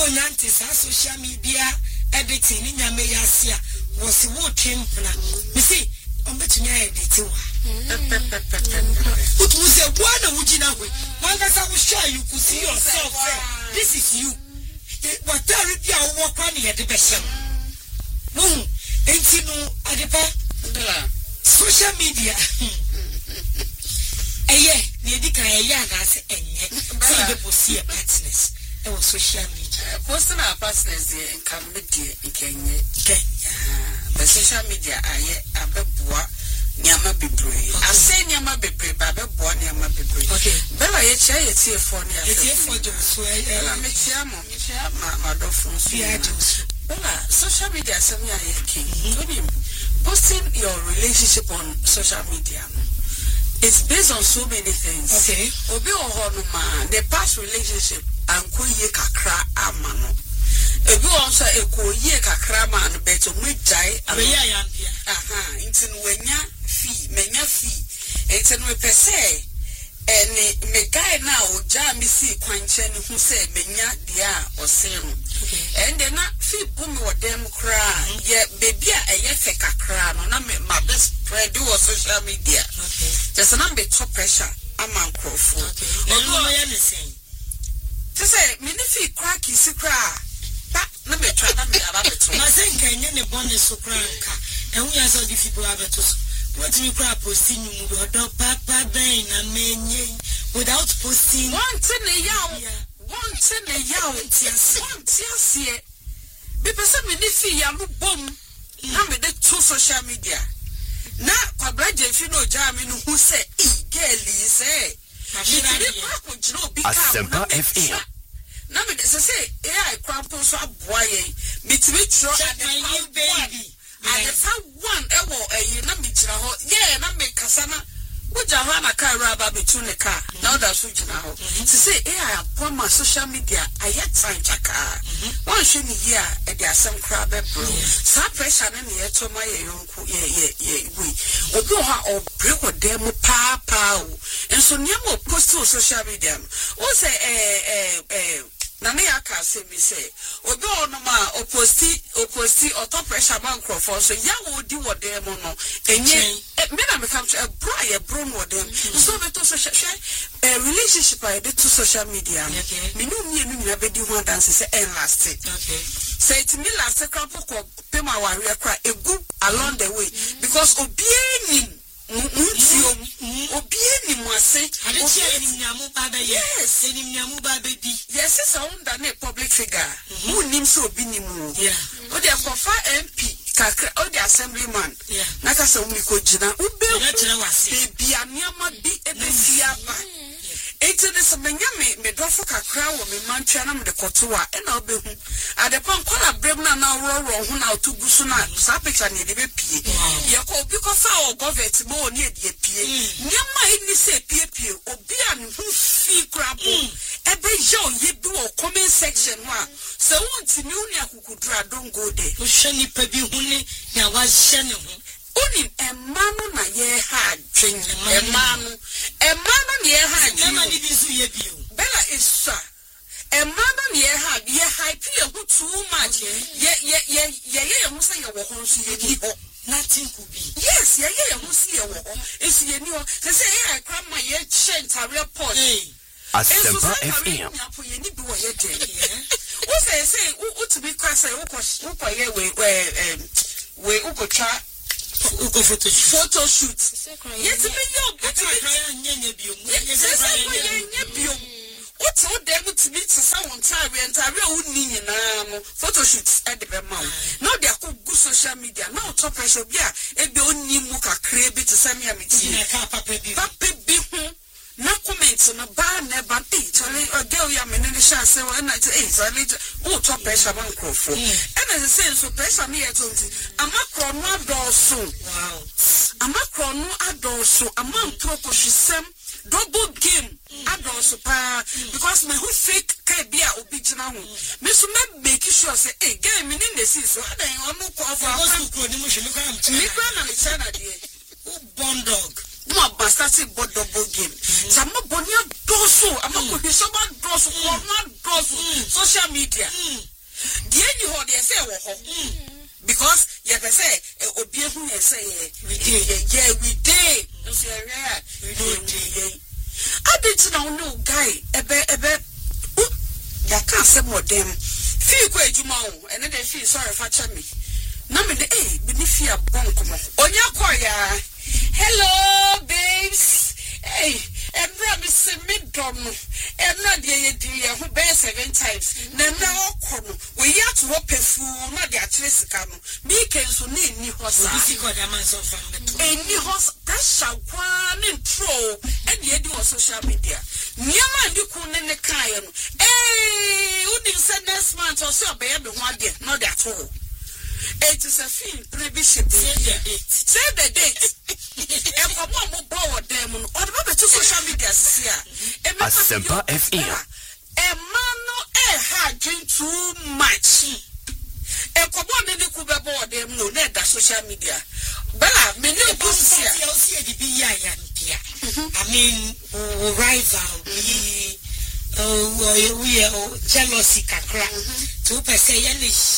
Onyanti sa social media editing ni nyame yasia was wo twempna. Me see ombetumi edit wa. Utu say one wujina we. One gasa we share you could see yourself. This is you. Whatever you are working here the best. Enti no adepa social media. Ni edika na say enye. Say people see a partners. It was social media. Posting our partners in Cambodia in Kenya. But social media are abeboa nyama bebre. I say nyama bebre, babeboa nyama bebre. Okay. Bella ye chair ye tie for ni afi. Tie for jo so Bella me chia ma do phone so. Bella social media some ya ye king. Posting your relationship on social media. It's based on so many things. Okay. Obi ohonuma the past relationship ankoye kakra amano. Ebi also ekoye kakra man beto mejai yampia. Intin menya fee. Intin we pese ene me guy na oja mi si kwanche ni hu se menya dia osenu. And then na fee bumi wo dem kra ye baby a eye fe kakra no na me my best friend do social media. Okay. Just na be top pressure aman crofo. Ogo ya me say. Say me ni fee crack is cra. Na me try na me aba beto. Na say nkenye ne bonus so cranka. Ehun ya so di people abeto. What me cra posting you do papa ben na menye without posting. One thing yaw tiasie. Be person me ni fee ya bom. Na me de to social media. Na kwabra je fi no ja me no hu say girl say. Asempa FM. Na me say AI crampo so aboa yen. Mitimi tro new baby. Adefa one ewo na me gira ho. Yeah, na me kasa na Uja hana ka raba betu ne ka. Na oda so gina ho. Se say AI aboa ma social media ayet san chaka. One hwe ni here e de asem kra be bro. Sa pressure na ne yeto ma ye yonku ye we. Obi ho ha o break o dem pa o. Enso niam o post on social media. O say na me aka say me say obi ono ma oposti o top pressure man crofo so ya wo di wo dem no enye me na me come to bro no dem so be to social relationship I did to social media me no nyina be di ho dance say en last say it me last crop ko pe ma wa re kra egu along the way because obi enim obieni mwase enimnyamu baba yes enimnyamu baba bi yes so unda na public figure who nim so obi nimu o de kofa MP kakra o de assemblyman na ka so mi ko gina ube baby aniama bi ebefia ba ete de semenya me dofo kakra wo me mantwa na me de kotoa e na obehu adepon kola brem na ro hu na otugusu na sa picture ne de be pie ye ko obi ko fa o government mo ni e de pie nyama ni se pie obi an hu fi krabo e be yo ye bi wo comment section wa se wonti mi uni akukudura don go there o hwe ni pa bi hu ni na wa hye ne ho Oni emanu na ye ha dwen emanu na ye ha dwen emanu di su ye bio bella isa emanu na ye hype ye hu too much ye hu say ye wo ho so ye di ho nothing could be yes ye hu say ye wo ho esi ye ni ho say ye grandma ye chentare pot Asempa FM ye ni bi wo ye den wo say to be class wo ye we ukotwa photo shoot. Yes, me yo. What's all them to meet someone entire uni na photo shoots at the mouth. Now they are good social media. Now top pressure yeah. Ebe oni mu kakra bi to send me a meeting. Papa bi na comment na ba never chale girl ya me ne sha say when I chale top pressure man crofo. And as I say so pressure me at amakro no adoso. Wow. Amakro no adoso amam propo shisem double game adoso pa because me who fake kai bia obi gina ho. Me so me make sure say girl me ne see so adan onu ko for me na me chana dey. Born dog. No bastati bo double game. Sama bonia doso, ama ko di soba doso, ko na across social media. The any ho they say wo because you can say obi hu you say we dey so we dey I didn't know guy ebe ya can't say more them feel ko ejuma o and then they feel sorry for me na me be ni fear bonk mo onya koya hello babes hey Ebra mi se me dom no ebra de ye di ye ho be 7 times na na okono we ya to opefu na de akyere sika no mi kenso na eni hosa bi ko da man so fam beto eni hosa pressure kwa ne intro e de edi on social media niama ndi ku ne kai no udi se next month or so be ye be ho ade no de at all. It is a film prohibition. Save the date. And for more power them on the social media. Asempa FM. A man no drink too much. And for more than the Kuba board them no net social media. Bella, many of us I mean, rival, we are jealousy, kakra. 2%